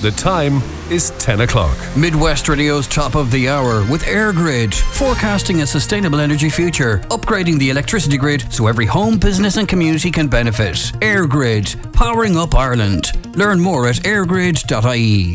The time is 10 o'clock. Midwest Radio's top of the hour with AirGrid, forecasting a sustainable energy future, upgrading the electricity grid so every home, business and community can benefit. AirGrid, powering up Ireland. Learn more at airgrid.ie.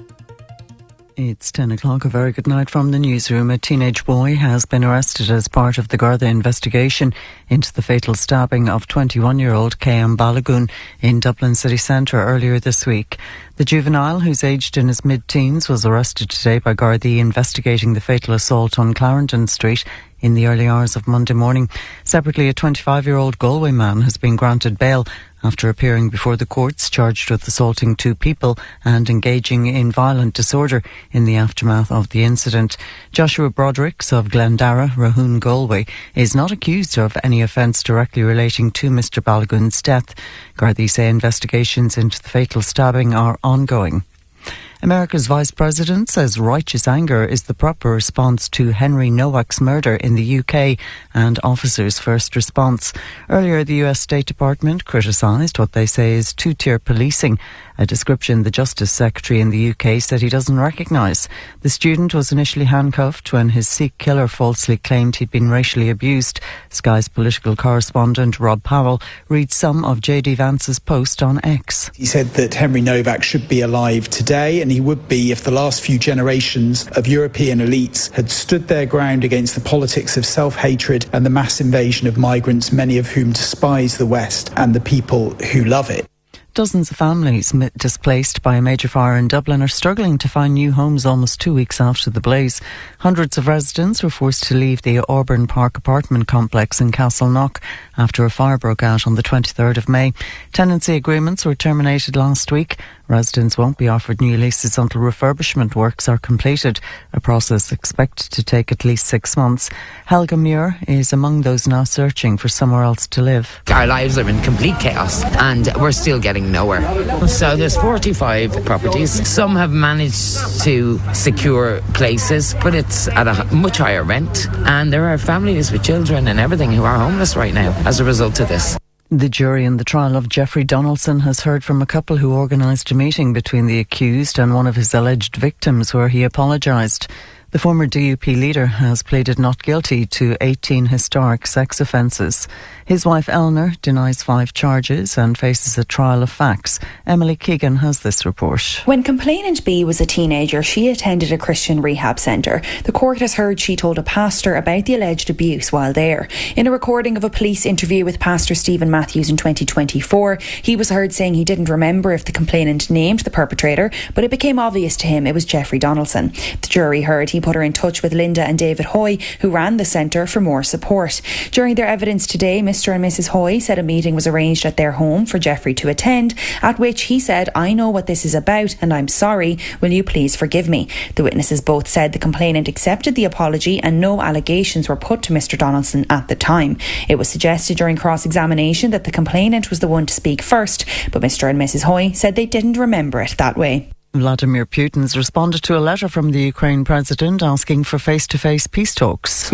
It's 10 o'clock. A very good night from the newsroom. A teenage boy has been arrested as part of the Garda investigation into the fatal stabbing of 21-year-old K.M. Balagoon in Dublin city centre earlier this week. The juvenile, who's aged in his mid-teens, was arrested today by Gardaí investigating the fatal assault on Clarendon Street in the early hours of Monday morning. Separately, a 25-year-old Galway man has been granted bail after appearing before the courts charged with assaulting two people and engaging in violent disorder in the aftermath of the incident. Joshua Brodericks of Glendara, Rahoon, Galway, is not accused of any offence directly relating to Mr Balagoon's death. Gardaí say investigations into the fatal stabbing are ongoing. America's Vice President says righteous anger is the proper response to Henry Nowak's murder in the UK and officers' first response. Earlier, the US State Department criticised what they say is two-tier policing, a description the Justice Secretary in the UK said he doesn't recognise. The student was initially handcuffed when his Sikh killer falsely claimed he'd been racially abused. Sky's political correspondent Rob Powell reads some of J.D. Vance's post on X. He said that Henry Nowak should be alive today, and he would be if the last few generations of European elites had stood their ground against the politics of self-hatred and the mass invasion of migrants, many of whom despise the West and the people who love it. Dozens of families displaced by a major fire in Dublin are struggling to find new homes almost 2 weeks after the blaze. Hundreds of residents were forced to leave the Auburn Park apartment complex in Castleknock after a fire broke out on the 23rd of May. Tenancy agreements were terminated last week. Residents won't be offered new leases until refurbishment works are completed, a process expected to take at least 6 months. Helga Muir is among those now searching for somewhere else to live. Our lives are in complete chaos and we're still getting nowhere. So there's 45 properties. Some have managed to secure places, but it's at a much higher rent. And there are families with children and everything who are homeless right now as a result of this. The jury in the trial of Jeffrey Donaldson has heard from a couple who organised a meeting between the accused and one of his alleged victims where he apologised. The former DUP leader has pleaded not guilty to 18 historic sex offences. His wife Eleanor denies 5 charges and faces a trial of facts. Emily Keegan has this report. When complainant B was a teenager, she attended a Christian rehab centre. The court has heard she told a pastor about the alleged abuse while there. In a recording of a police interview with Pastor Stephen Matthews in 2024, he was heard saying he didn't remember if the complainant named the perpetrator, but it became obvious to him it was Jeffrey Donaldson. The jury heard he put her in touch with Linda and David Hoy, who ran the centre, for more support. During their evidence today, Mr and Mrs Hoy said a meeting was arranged at their home for Jeffrey to attend, at which he said, "I know what this is about and I'm sorry, will you please forgive me?" The witnesses both said the complainant accepted the apology and no allegations were put to Mr Donaldson at the time. It was suggested during cross-examination that the complainant was the one to speak first, but Mr and Mrs Hoy said they didn't remember it that way. Vladimir Putin's responded to a letter from the Ukraine president asking for face-to-face peace talks.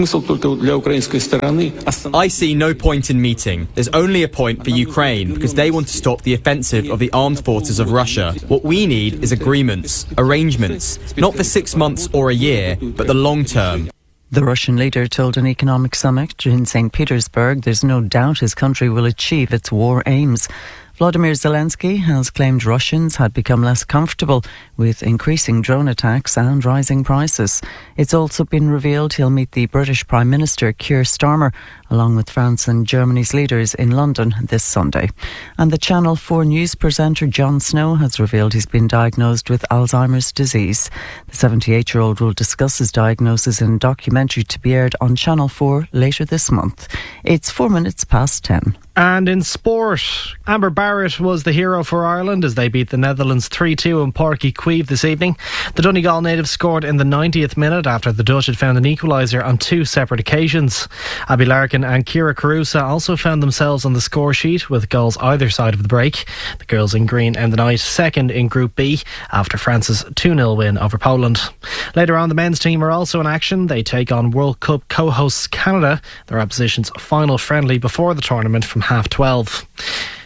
I see no point in meeting. There's only a point for Ukraine because they want to stop the offensive of the armed forces of Russia. What we need is agreements, arrangements, not for 6 months or a year, but the long term. The Russian leader told an economic summit in St. Petersburg there's no doubt his country will achieve its war aims. Volodymyr Zelensky has claimed Russians had become less comfortable with increasing drone attacks and rising prices. It's also been revealed he'll meet the British Prime Minister Keir Starmer along with France and Germany's leaders in London this Sunday. And the Channel 4 news presenter Jon Snow has revealed he's been diagnosed with Alzheimer's disease. The 78-year-old will discuss his diagnosis in a documentary to be aired on Channel 4 later this month. It's 4 minutes past 10. And in sport, Amber Barrett was the hero for Ireland as they beat the Netherlands 3-2 in Páirc Uí Chaoimh this evening. The Donegal native scored in the 90th minute after the Dutch had found an equaliser on 2 separate occasions. Abby Larkin and Kira Carusa also found themselves on the score sheet with goals either side of the break. The girls in green end the night second in Group B after France's 2-0 win over Poland. Later on, the men's team are also in action. They take on World Cup co-hosts Canada, their opposition's final friendly before the tournament from 12:30.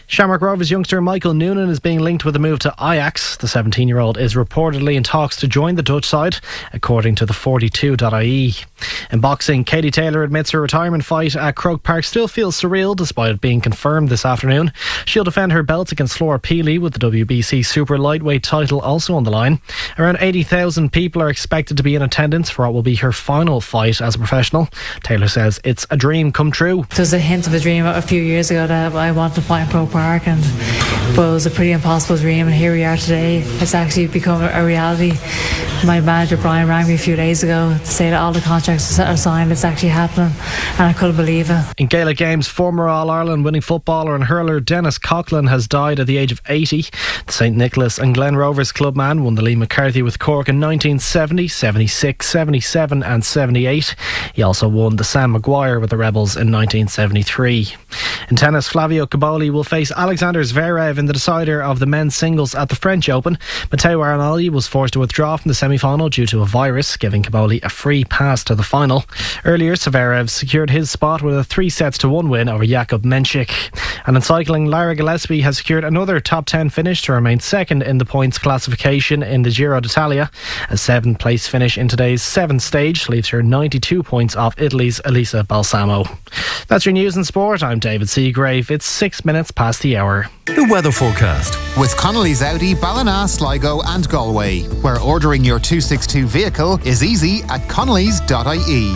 Shamrock Rovers youngster Michael Noonan is being linked with a move to Ajax. The 17-year-old is reportedly in talks to join the Dutch side, according to the 42.ie. In boxing, Katie Taylor admits her retirement fight at Croke Park still feels surreal despite it being confirmed this afternoon. She'll defend her belt against Flora Peely with the WBC Super Lightweight title also on the line. Around 80,000 people are expected to be in attendance for what will be her final fight as a professional. Taylor says it's a dream come true. There was a hint of a dream a few years ago that I wanted to fight in Croke Park, but it was a pretty impossible dream, and here we are today. It's actually become a reality. My manager Brian rang me a few days ago to say that all the contracts are signed. It's actually happening, and I couldn't believe it. In Gaelic Games, former All-Ireland winning footballer and hurler Dennis Coughlin has died at the age of 80. The St Nicholas and Glen Rovers clubman won the Lee McCarthy with Cork in 1970, 76, 77 and 78. He also won the Sam Maguire with the Rebels in 1973. In tennis, Flavio Caboli will face Alexander Zverev in the decider of the men's singles at the French Open. Matteo Arnaldi was forced to withdraw from the semi-final due to a virus, giving Caboli a free pass to the final. Earlier, Zverev secured his spot with a 3-1 win over Jakub Menchik. And in cycling, Lara Gillespie has secured another top 10 finish to remain second in the points classification in the Giro d'Italia. A 7th place finish in today's 7th stage leaves her 92 points off Italy's Elisa Balsamo. That's your news and sport. I'm David Seagrave. It's 6 minutes past the hour. The weather forecast with Connolly's Audi, Ballina, Sligo and Galway, where ordering your 262 vehicle is easy at connellys.ie.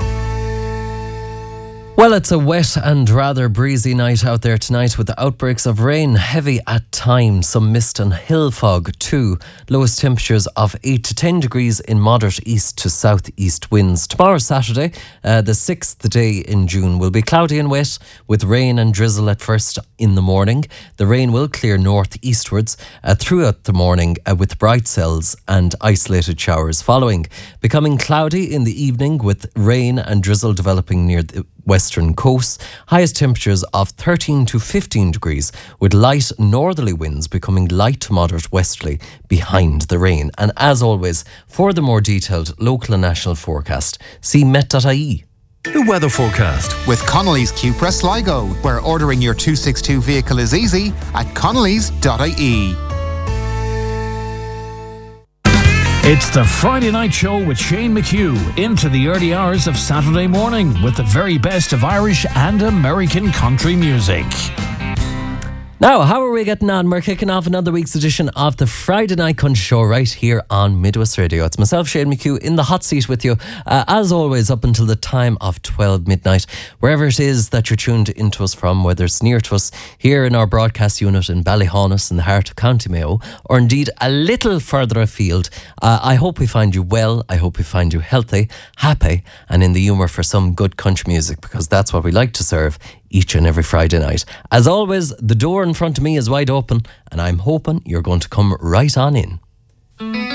Well, it's a wet and rather breezy night out there tonight with the outbreaks of rain, heavy at times, some mist and hill fog too. Lowest temperatures of 8 to 10 degrees in moderate east to southeast winds. Tomorrow, Saturday, the 6th day in June, will be cloudy and wet with rain and drizzle at first in the morning. The rain will clear northeastwards throughout the morning with bright cells and isolated showers following. Becoming cloudy in the evening with rain and drizzle developing near the western coast. Highest temperatures of 13 to 15 degrees with light northerly winds becoming light to moderate westerly behind the rain. And as always, for the more detailed local and national forecast, see met.ie. The weather forecast with Connolly's Cupra Sligo, where ordering your 262 vehicle is easy at connellys.ie. It's the Friday Night Show with Shane McHugh into the early hours of Saturday morning with the very best of Irish and American country music. Now, how are we getting on? We're kicking off another week's edition of the Friday Night Country Show right here on Midwest Radio. It's myself, Shane McHugh, in the hot seat with you, as always, up until the time of 12 midnight. Wherever it is that you're tuned into us from, whether it's near to us here in our broadcast unit in Ballyhonus in the heart of County Mayo, or indeed a little further afield, I hope we find you well. I hope we find you healthy, happy, and in the humour for some good country music, because that's what we like to serve each and every Friday night. As always, the door in front of me is wide open, and I'm hoping you're going to come right on in.